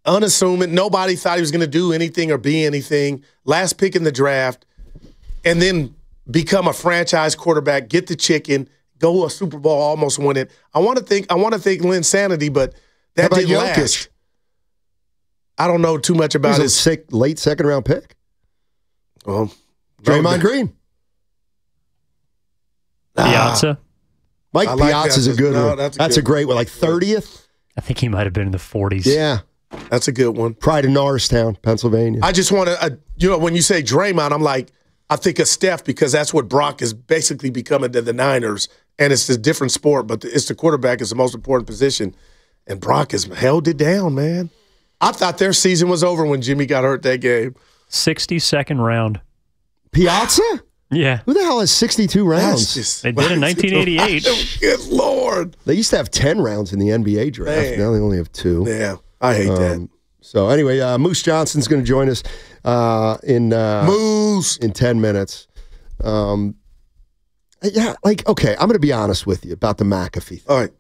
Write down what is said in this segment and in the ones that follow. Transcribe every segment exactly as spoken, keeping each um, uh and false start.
unassuming. Nobody thought he was going to do anything or be anything. Last pick in the draft, and then become a franchise quarterback, get the chicken, go to a Super Bowl, almost win it. I want to think. I want to think Linsanity, but that didn't Jokic? last. I don't know too much about his sick, late second round pick. Well, Draymond Green, Piazza. Mike I like Piazza's a Piazza. good No, one. that's That's a a, good great one. Like thirtieth. I think he might have been in the forties. Yeah, that's a good one. Pride of Norristown, Pennsylvania. I just want to, uh, you know, when you say Draymond, I'm like, I think of Steph because that's what Brock is basically becoming to the Niners, and it's a different sport, but it's the quarterback is the most important position, and Brock has held it down, man. I thought their season was over when Jimmy got hurt that game. sixty-second round. Piazza? Yeah. Who the hell has sixty-two rounds? Just, They did in nineteen eighty-eight. Good Lord. They used to have ten rounds in the N B A draft. Man. Now they only have two. Yeah, I hate Um, that. So anyway, uh, Moose Johnson's going to join us uh, in uh, Moose. in ten minutes. Um, yeah, like okay, I'm going to be honest with you about the McAfee thing. All right.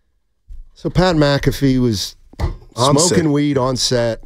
So Pat McAfee was On smoking set. weed on set,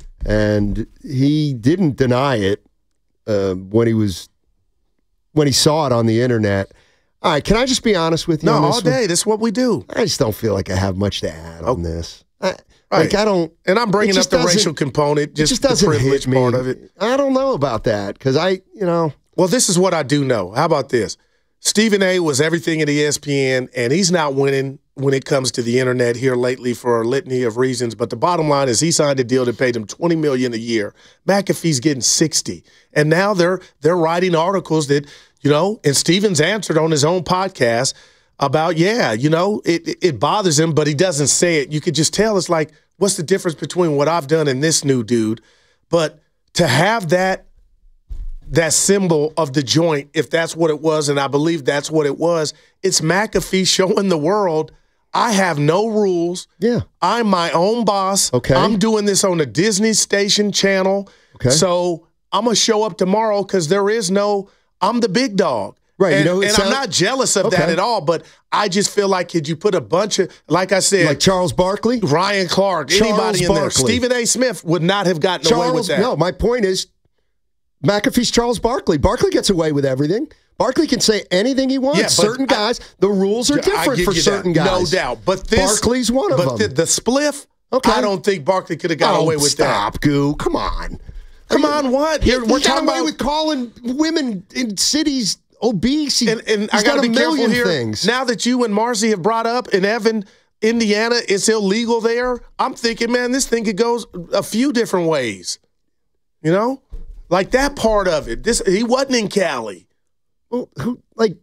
and he didn't deny it uh, when he was when he saw it on the internet. All right, can I just be honest with you? No, on this all one? day. That's what we do. I just don't feel like I have much to add on this. I, Right. Like I don't, And I'm bringing it up just the doesn't- racial component, it just, just the doesn't privilege hit me. part of it. I don't know about that because I, you know, Well, this is what I do know. How about this? Stephen A. was everything at E S P N, and he's not winning when it comes to the internet here lately for a litany of reasons. But the bottom line is he signed a deal that paid him twenty million dollars a year. McAfee's getting sixty. And now they're they're writing articles that, you know, and Stephen's answered on his own podcast about, yeah, you know, it, it bothers him, but he doesn't say it. You could just tell it's like, what's the difference between what I've done and this new dude? But to have that that symbol of the joint, if that's what it was, and I believe that's what it was, it's McAfee showing the world, I have no rules. yeah. I'm my own boss. Okay. I'm doing this on the Disney Station channel. Okay. So I'm going to show up tomorrow because there is no, I'm the big dog. Right, you And, know, it and sound- I'm not jealous of that Okay. at all, but I just feel like could you put a bunch of, like I said, Like Charles Barkley, Ryan Clark, Charles anybody in there, Barkley. Stephen A. Smith would not have gotten away with Charles. that. No, my point is, McAfee's Charles Barkley. Barkley gets away with everything. Barkley can say anything he wants. Yeah, but certain I- guys, the rules are I different give for you certain that, guys. no doubt. But this Barkley's one of but them. the, the spliff, Okay. I don't think Barkley could have got oh, away with stop, that. Goo. Come on. Come Are you- on, what? He, You're- he we're got talking away about with calling women in cities obese. He, and, and I he's got to done a be careful million here. things. Now that you and Marcy have brought up in Evan, Indiana, it's illegal there. I'm thinking, man, this thing could go a few different ways. You know, like that part of it. This he wasn't in Cali. Well, who like?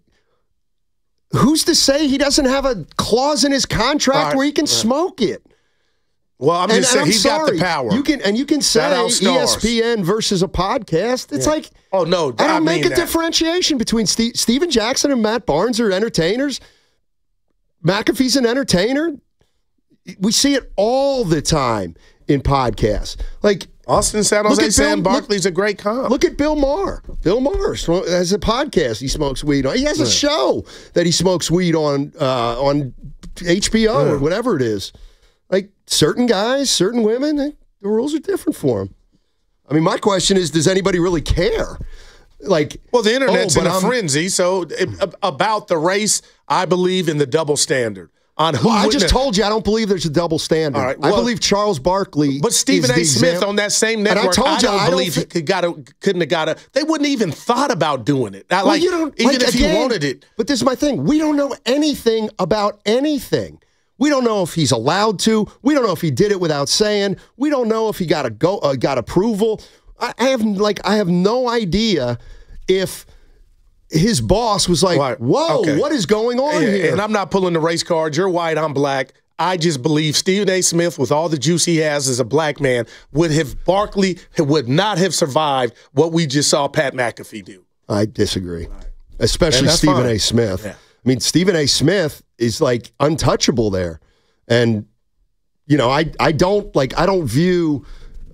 Who's to say he doesn't have a clause in his contract All right, where he can right. smoke it? Well, I'm And, just and saying I'm he's sorry. got the power. You can and you can say That E outstars. S P N versus a podcast. It's like oh no, I don't make mean a that. differentiation between Steve, Steven Jackson and Matt Barnes are entertainers. McAfee's an entertainer. We see it all the time in podcasts. Like Austin San Look Jose at saying Bill- Barkley's a great comp. Look at Bill Maher. Bill Maher sm- has a podcast. He smokes weed on. He has a show that he smokes weed on uh, on H B O or whatever it is. Like certain guys, certain women, they, the rules are different for them. I mean, my question is, does anybody really care? Like, Well, the internet's oh, in but a I'm- frenzy. So it, about the race, I believe in the double standard on who. Well, I wouldn't just have- told you I don't believe there's a double standard. All right, I well- believe Charles Barkley. But Stephen is the A. Smith exam- on that same And I network, told I, you, don't I don't believe thi- he could got a, couldn't have got a. They wouldn't even thought about doing it. Not Well, like you don't, even like, if again, he wanted it. But this is my thing. We don't know anything about anything. We don't know if he's allowed to. We don't know if he did it without saying. We don't know if he got a go, uh, got approval. I, I have like I have no idea if his boss was like, Right. "Whoa, Okay. what is going on Yeah, here?" And I'm not pulling the race card. You're white, I'm black. I just believe Stephen A. Smith, with all the juice he has as a black man, would have Barkley would not have survived what we just saw Pat McAfee do. I disagree, especially And that's Stephen fine. A. Smith. Yeah. I mean, Stephen A. Smith is like untouchable there, and you know, I I don't like I don't view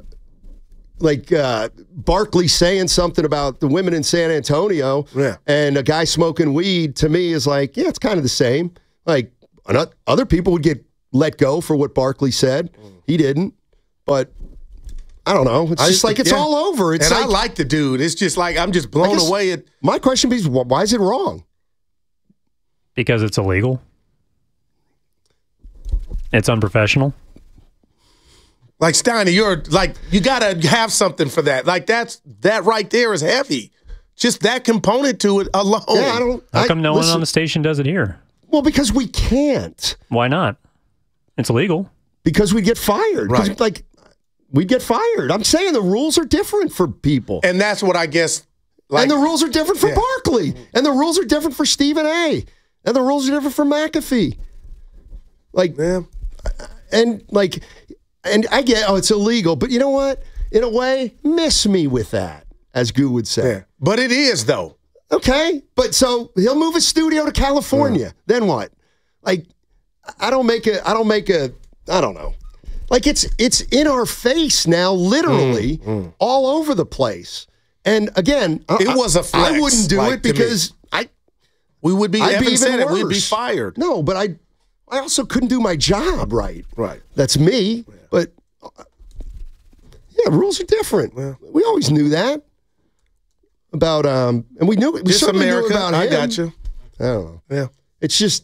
like uh, Barkley saying something about the women in San Antonio, Yeah. and a guy smoking weed. To me, is like, yeah, it's kind of the same. Like other people would get let go for what Barkley said. He didn't. but I don't know. It's I just like it's yeah. all over. It's and like, I like the dude. It's just like I'm just blown guess away at. My question is, wh- why is it wrong? Because it's illegal. It's unprofessional. Like Steiny, you're like you gotta have something for that. Like that's that right there is heavy. Just that component to it alone. Yeah, I don't. How I, come no listen, one on the station does it here? Well, because we can't. Why not? It's illegal. Because we'd get fired. 'Cause, Right. Like, we'd get fired. I'm saying the rules are different for people. And that's what I guess. Like, and the rules are different for Yeah. Barkley. And the rules are different for Stephen A. And the rules are different for McAfee. Like, yeah. and like, and I get, oh, it's illegal. But you know what? In a way, miss me with that, as Goo would say. Yeah. But it is, though. Okay. But so he'll move his studio to California. Yeah. Then what? Like, I don't make a, I don't make a, I don't know. Like it's it's in our face now, literally, Mm, mm. all over the place. And again, I, It was a flex, I wouldn't do like, it to me. because I We would be, I'd Evan be even said it, worse. we'd be fired. No, but I I also couldn't do my job right. Right. That's me. Yeah. But uh, yeah, rules are different. Yeah. We always knew that about um, and we knew we Just certainly America. knew about I him. got you. I don't know. Yeah. It's just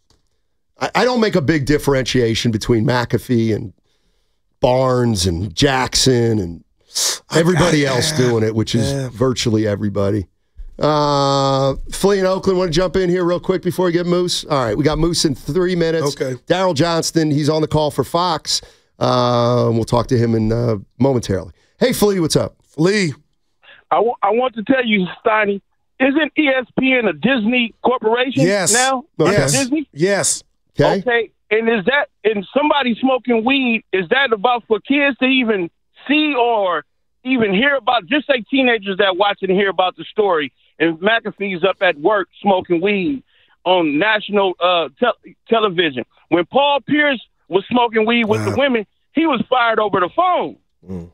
I, I don't make a big differentiation between McAfee and Barnes and Jackson and everybody I, I, else doing it, which is yeah. virtually everybody. Uh, Flea in Oakland, want to jump in here real quick before we get Moose? All right, we got Moose in three minutes. Okay. Daryl Johnston, he's on the call for Fox. Uh, we'll talk to him in uh, momentarily. Hey, Flea, what's up? Lee. I, w- I want to tell you, Steiny, isn't E S P N a Disney corporation Yes. now? Okay. Yes. Disney? Yes. Okay. Okay. And is that, and somebody smoking weed, is that about for kids to even see or even hear about? Just say teenagers that watch and hear about the story, and McAfee's up at work smoking weed on national uh, te- television. When Paul Pierce was smoking weed with Wow. the women, he was fired over the phone. Mm.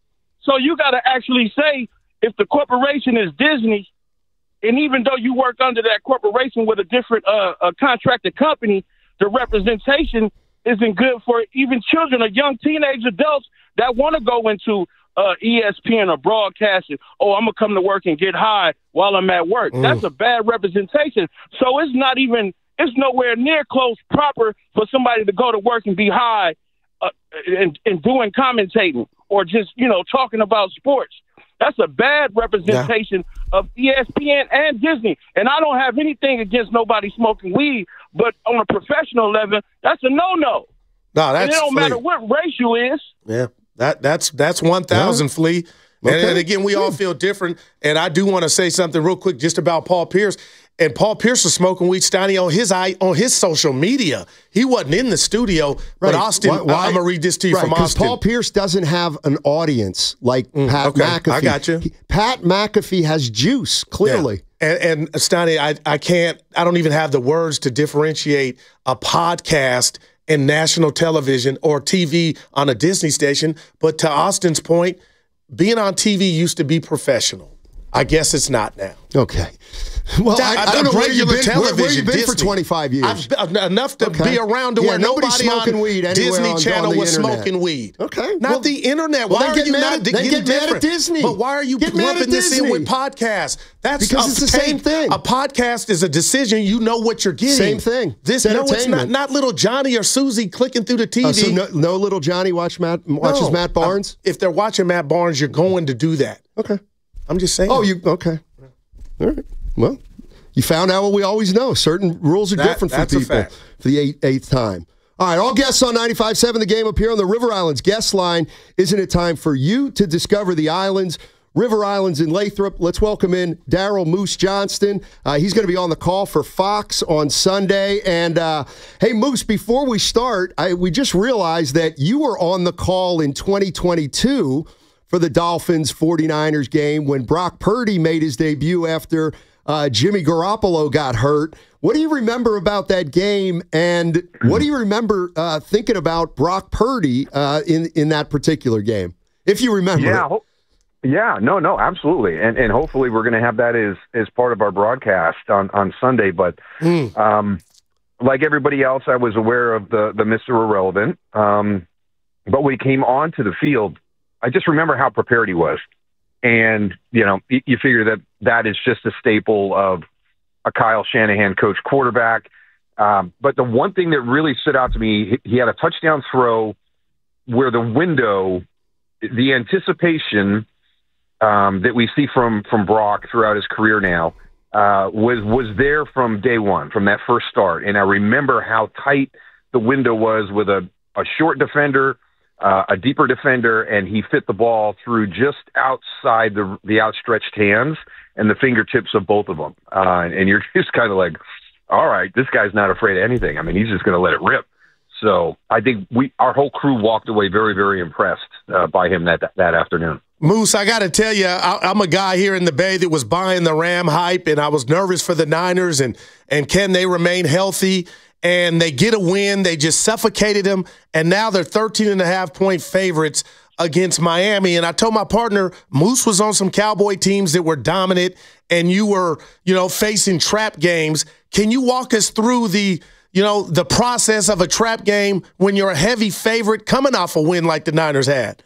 So you got to actually say, if the corporation is Disney, and even though you work under that corporation with a different uh, a contracted company, the representation isn't good for even children or young teenage adults that want to go into uh, E S P N or broadcasting. Oh, I'm going to come to work and get high while I'm at work. Mm. That's a bad representation. So it's not even, it's nowhere near close proper for somebody to go to work and be high uh, and, and doing commentating or just, you know, talking about sports. That's a bad representation yeah. of E S P N and Disney. And I don't have anything against nobody smoking weed, but on a professional level, that's a no-no. No, that's and it don't Flea. matter what race you is. Yeah, that that's that's one thousand, Yeah. Flea. And, Okay. and again, we all feel different. And I do want to say something real quick just about Paul Pierce. And Paul Pierce was smoking weed, Steiny, on his eye on his social media. He wasn't in the studio, but Right. Austin. Why- why- I'm gonna read this to you Right, from because Austin. Paul Pierce doesn't have an audience like Pat okay, McAfee. I got you. He- Pat McAfee has juice, clearly. Yeah. And, and Steiny, I, I can't, I don't even have the words to differentiate a podcast and national television or T V on a Disney station. But to Austin's point, being on T V used to be professional. I guess it's not now. Okay. Well, I, I don't know where you've been, where, where you've been for Disney. twenty-five years. I've, enough to Okay. be around to Yeah, where nobody's nobody smoking on weed anywhere Disney on- Channel on the was internet. smoking weed. Okay. Not Well- the internet. well, Why then are get you mad not at- then getting get mad at different? Disney. But why are you Get mad at lumping this in Disney. with podcasts? That's Because a it's the paid- same thing. A podcast is a decision. You know what you're getting. Same thing. This It's no, it's not. entertainment. Not little Johnny or Susie clicking through the T V. Uh, so no, no little Johnny watch Matt watches No. Matt Barnes? If they're watching Matt Barnes, you're going to do that. Okay. I'm just saying. Oh, you okay? All right. Well, you found out what we always know. Certain rules are That- different for that's a people. fact. For the eight, eighth time. All right, all guests on ninety-five point seven The Game up here on the River Islands guest line. Isn't it time for you to discover the islands? River Islands in Lathrop. Let's welcome in Daryl Moose Johnston. Uh, he's going to be on the call for Fox on Sunday. And uh, hey, Moose, before we start, I, we just realized that you were on the call in twenty twenty-two for the Dolphins forty-niners game when Brock Purdy made his debut after uh, Jimmy Garoppolo got hurt. What do you remember about that game, and what do you remember uh, thinking about Brock Purdy uh, in in that particular game, if you remember? Yeah, it? ho- yeah, no, no, absolutely, and and hopefully we're going to have that as as part of our broadcast on on Sunday. But Mm. um, like everybody else, I was aware of the the Mister Irrelevant, um, but when he came onto the field, I just remember how prepared he was. And, you know, you, you figure that that is just a staple of a Kyle Shanahan coach quarterback. Um, but the one thing that really stood out to me, he had a touchdown throw where the window, the anticipation um, that we see from, from Brock throughout his career now uh, was, was there from day one, from that first start. And I remember how tight the window was with a, a short defender, uh, a deeper defender, and he fit the ball through just outside the, the outstretched hands and the fingertips of both of them. Uh, and you're just kind of like, all right, this guy's not afraid of anything. I mean, he's just going to let it rip. So I think we, our whole crew walked away very, very impressed uh, by him that that afternoon. Moose, I got to tell you, I, I'm a guy here in the Bay that was buying the Ram hype, and I was nervous for the Niners, and and can they remain healthy? And they get a win. They just suffocated them, and now they're thirteen and a half point favorites against Miami. And I told my partner, Moose was on some Cowboy teams that were dominant, and you were, you know, facing trap games. Can you walk us through the, you know, the process of a trap game when you're a heavy favorite coming off a win like the Niners had?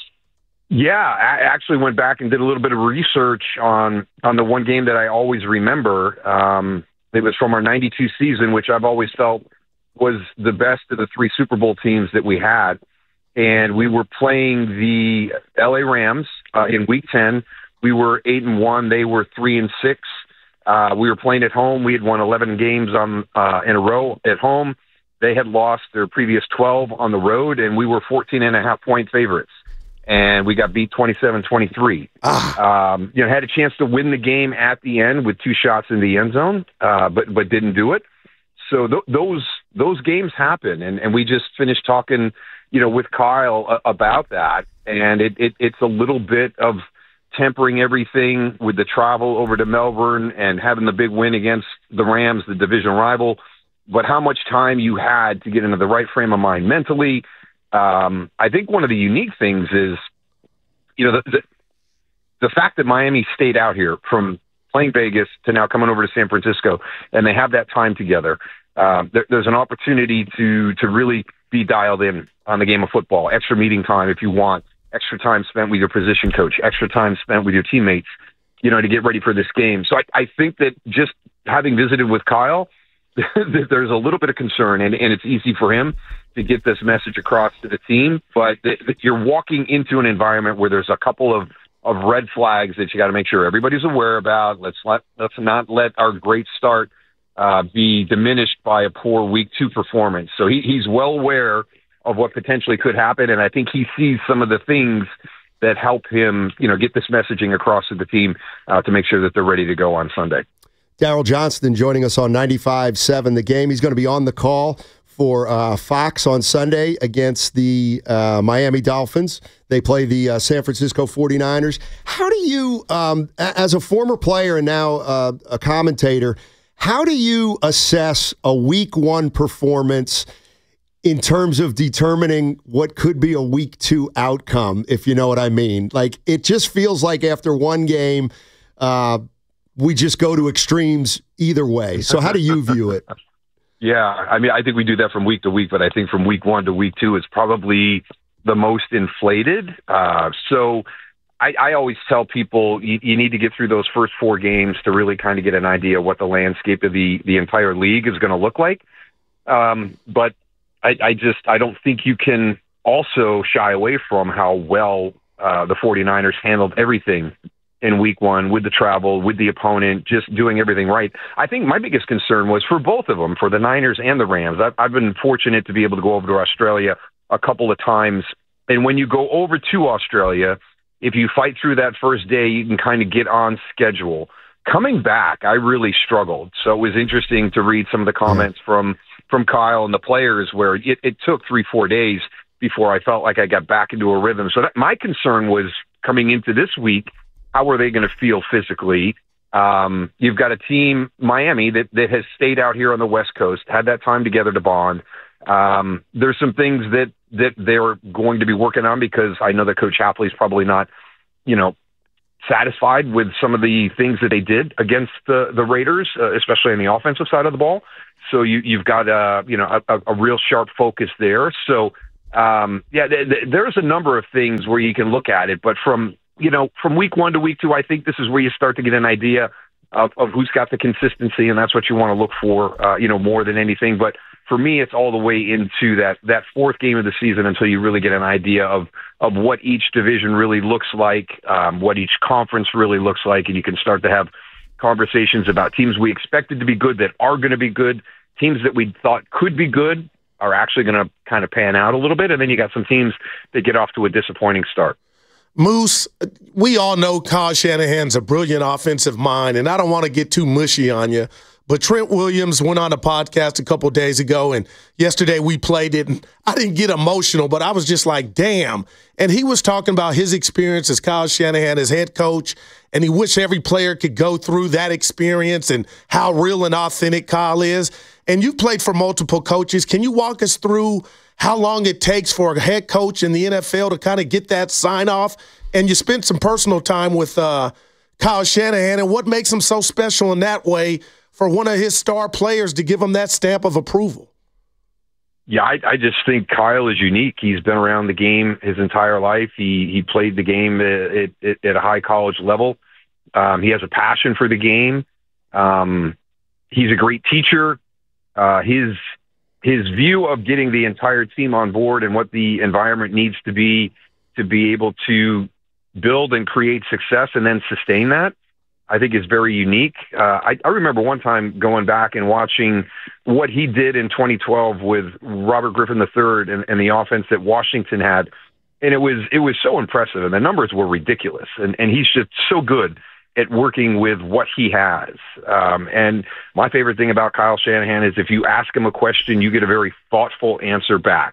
Yeah, I actually went back and did a little bit of research on, on the one game that I always remember. Um, it was from our ninety-two season, which I've always felt was the best of the three Super Bowl teams that we had. And we were playing the L A Rams uh, in week ten. We were eight and one. They were three and six. Uh, we were playing at home. We had won eleven games on uh, in a row at home. They had lost their previous twelve on the road, and we were fourteen and a half point favorites. And we got beat twenty-seven twenty-three. Ah. Um, you know, had a chance to win the game at the end with two shots in the end zone, uh, but but didn't do it. So th- those those games happen, and, and we just finished talking, you know, with Kyle uh, about that, and it, it it's a little bit of tempering everything with the travel over to Melbourne and having the big win against the Rams, the division rival, but how much time you had to get into the right frame of mind mentally. Um, I think one of the unique things is, you know, the, the, the fact that Miami stayed out here from playing Vegas to now coming over to San Francisco, and they have that time together. Um, there, there's an opportunity to to really be dialed in on the game of football, extra meeting time if you want, extra time spent with your position coach, extra time spent with your teammates, you know, to get ready for this game. So I, I think that just having visited with Kyle, there's a little bit of concern, and, and it's easy for him to get this message across to the team, but th- th- you're walking into an environment where there's a couple of, of red flags that you got to make sure everybody's aware about. Let's let, let's not let our great start uh, be diminished by a poor week two performance. So he, he's well aware of what potentially could happen, and I think he sees some of the things that help him, you know, get this messaging across to the team uh, to make sure that they're ready to go on Sunday. Daryl Johnston joining us on ninety-five seven The Game. He's going to be on the call for uh, Fox on Sunday against the uh, Miami Dolphins. They play the uh, San Francisco forty-niners. How do you, um, as a former player and now uh, a commentator, how do you assess a week one performance in terms of determining what could be a week two outcome, if you know what I mean? Like, it just feels like after one game, uh, we just go to extremes either way. So how do you view it? Yeah, I mean, I think we do that from week to week, but I think from week one to week two is probably the most inflated. Uh, so I, I always tell people you, you need to get through those first four games to really kind of get an idea of what the landscape of the, the entire league is going to look like. Um, but I, I just, I don't think you can also shy away from how well uh, the forty-niners handled everything in week one with the travel, with the opponent, just doing everything right. I think my biggest concern was for both of them, for the Niners and the Rams. I've, I've been fortunate to be able to go over to Australia a couple of times. And when you go over to Australia, if you fight through that first day, you can kind of get on schedule. Coming back, I really struggled. So it was interesting to read some of the comments from, from Kyle and the players where it, it took three, four days before I felt like I got back into a rhythm. So that, my concern was coming into this week, how are they going to feel physically? Um, you've got a team, Miami, that, that has stayed out here on the West Coast, had that time together to bond. Um, there's some things that, that they're going to be working on because I know that Coach Hapley's probably not, you know, satisfied with some of the things that they did against the, the Raiders, uh, especially on the offensive side of the ball. So you, you've got a, you know, a, a real sharp focus there. So um, yeah, th- th- there's a number of things where you can look at it, but from you know from week one to week two, I think this is where you start to get an idea of, of who's got the consistency, and that's what you want to look for, uh, you know, more than anything. But for me, it's all the way into that that fourth game of the season until you really get an idea of of what each division really looks like, um, what each conference really looks like, and you can start to have conversations about teams we expected to be good that are going to be good, teams that we thought could be good are actually going to kind of pan out a little bit, and then you got some teams that get off to a disappointing start. Moose, we all know Kyle Shanahan's a brilliant offensive mind, and I don't want to get too mushy on you, but Trent Williams went on a podcast a couple days ago, and yesterday we played it, and I didn't get emotional, but I was just like, damn. And he was talking about his experience as Kyle Shanahan as head coach, and he wished every player could go through that experience and how real and authentic Kyle is. And you've played for multiple coaches. Can you walk us through how long it takes for a head coach in the N F L to kind of get that sign-off? And you spent some personal time with uh, Kyle Shanahan, and what makes him so special in that way for one of his star players to give him that stamp of approval? Yeah, I, I just think Kyle is unique. He's been around the game his entire life. He he played the game at, at, at a high college level. Um, he has a passion for the game. Um, he's a great teacher. Uh, his his view of getting the entire team on board and what the environment needs to be to be able to build and create success and then sustain that, I think is very unique. Uh, I, I remember one time going back and watching what he did in twenty twelve with Robert Griffin the third and, and the offense that Washington had. And it was it was so impressive, and the numbers were ridiculous. And, and he's just so good at working with what he has. Um, and my favorite thing about Kyle Shanahan is if you ask him a question, you get a very thoughtful answer back.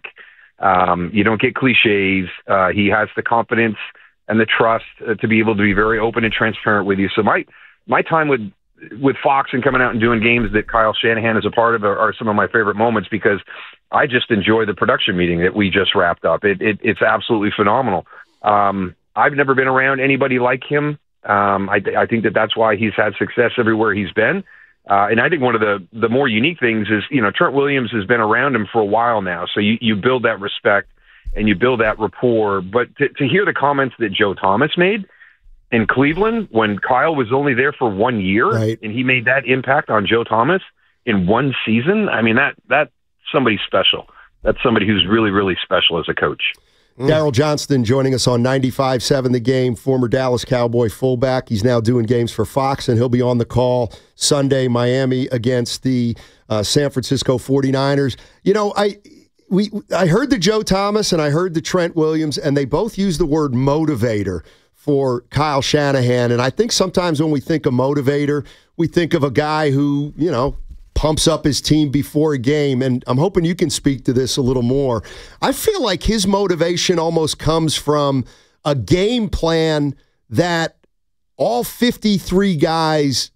Um, you don't get cliches. Uh, he has the confidence and the trust uh, to be able to be very open and transparent with you. So my my time with with Fox and coming out and doing games that Kyle Shanahan is a part of are, are some of my favorite moments, because I just enjoy the production meeting that we just wrapped up. It, it it's absolutely phenomenal. Um, I've never been around anybody like him. Um, I, I think that that's why he's had success everywhere he's been. Uh, and I think one of the, the more unique things is, you know, Trent Williams has been around him for a while now. So you, you build that respect and you build that rapport. But to, to hear the comments that Joe Thomas made in Cleveland when Kyle was only there for one year, right, and he made that impact on Joe Thomas in one season, I mean, that that's somebody special. That's somebody who's really, really special as a coach. Mm. Daryl Johnston joining us on ninety-five seven The Game, former Dallas Cowboy fullback. He's now doing games for Fox, and he'll be on the call Sunday, Miami against the uh, San Francisco forty-niners. You know, I we I heard the Joe Thomas and I heard the Trent Williams, and they both use the word motivator for Kyle Shanahan. And I think sometimes when we think of motivator, we think of a guy who, you know, pumps up his team before a game, and I'm hoping you can speak to this a little more. I feel like his motivation almost comes from a game plan that all fifty-three guys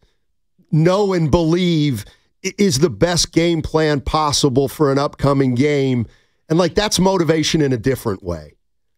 know and believe is the best game plan possible for an upcoming game, and like that's motivation in a different way.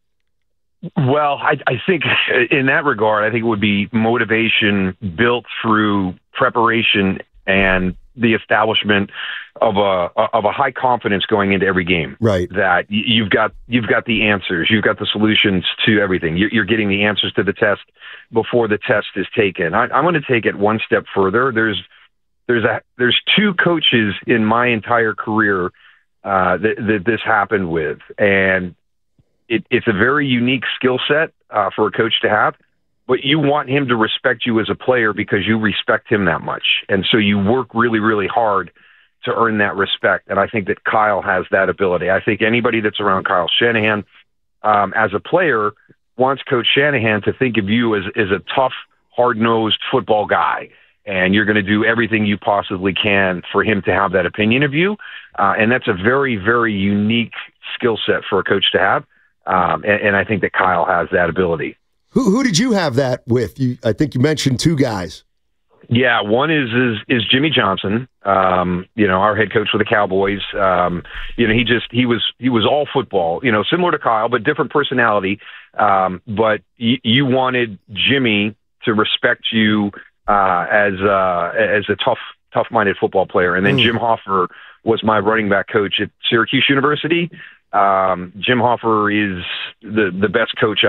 Well, I, I think in that regard, I think it would be motivation built through preparation and the establishment of a of a high confidence going into every game. Right. That you've got you've got the answers, you've got the solutions to everything. You're, you're getting the answers to the test before the test is taken. I, I'm going to take it one step further. There's there's a there's two coaches in my entire career uh, that, that this happened with, and it, it's a very unique skill set uh, for a coach to have. But you want him to respect you as a player because you respect him that much. And so you work really, really hard to earn that respect. And I think that Kyle has that ability. I think anybody that's around Kyle Shanahan um, as a player wants Coach Shanahan to think of you as, as a tough, hard-nosed football guy. And you're going to do everything you possibly can for him to have that opinion of you. Uh, and that's a very, very unique skill set for a coach to have. Um, and, and I think that Kyle has that ability. Who who did you have that with? You, I think you mentioned two guys. Yeah, one is is, is Jimmy Johnson. Um, you know, our head coach for the Cowboys. Um, you know, he just he was he was all football. You know, similar to Kyle, but different personality. Um, but y- you wanted Jimmy to respect you uh, as uh, as a tough tough minded football player, and then mm. Jim Hoffer was my running back coach at Syracuse University. Um, Jim Hoffer is the, the best coach